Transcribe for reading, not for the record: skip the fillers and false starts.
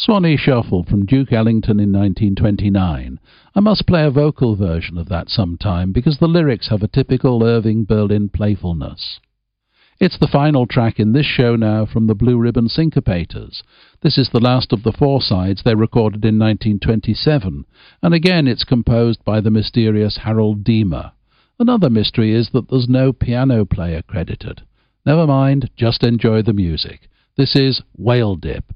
Swanee Shuffle from Duke Ellington in 1929. I must play a vocal version of that sometime, because the lyrics have a typical Irving Berlin playfulness. It's the final track in this show now from the Blue Ribbon Syncopators. This is the last of the 4 sides they recorded in 1927, and again it's composed by the mysterious Harold Diemer. Another mystery is that there's no piano player credited. Never mind, just enjoy the music. This is Whale Dip.